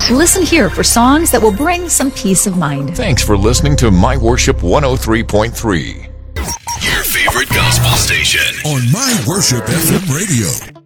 Listen here for songs that will bring some peace of mind. Thanks for listening to My Worship 103.3. Your favorite gospel station on My Worship FM Radio.